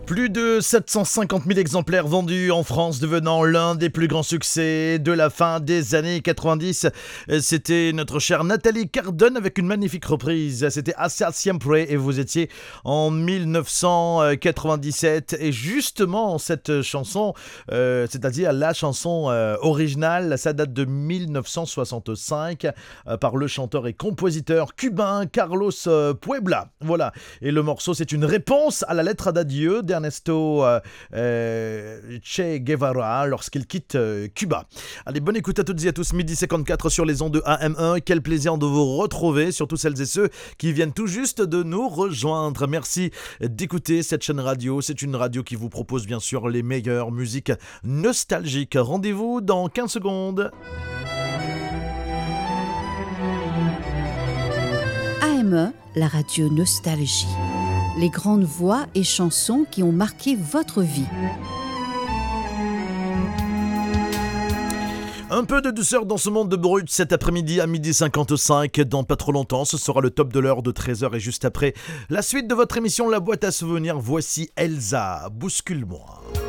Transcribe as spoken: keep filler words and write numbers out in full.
Plus de sept cent cinquante mille exemplaires vendus en France, devenant l'un des plus grands succès de la fin des années quatre-vingt-dix. C'était notre chère Nathalie Cardone avec une magnifique reprise. C'était Hacia Siempre et vous étiez en dix-neuf cent quatre-vingt-dix-sept. Et justement, cette chanson, euh, c'est-à-dire la chanson euh, originale, ça date de dix-neuf cent soixante-cinq euh, par le chanteur et compositeur cubain Carlos euh, Puebla. Voilà. Et le morceau, c'est une réponse à la lettre d'adieu d'Ernesto euh, euh, Che Guevara lorsqu'il quitte euh, Cuba. Allez, bonne écoute à toutes et à tous, midi cinquante-quatre sur les ondes de A M un. Quel plaisir de vous retrouver, surtout celles et ceux qui viennent tout juste de nous rejoindre. Merci d'écouter cette chaîne radio. C'est une radio qui vous propose bien sûr les meilleures musiques nostalgiques. Rendez-vous dans quinze secondes. A M un, la radio Nostalgie. Les grandes voix et chansons qui ont marqué votre vie. Un peu de douceur dans ce monde de brut cet après-midi à midi cinquante-cinq. Dans pas trop longtemps, ce sera le top de l'heure de treize heures et juste après la suite de votre émission La Boîte à Souvenirs. Voici Elsa, bouscule-moi.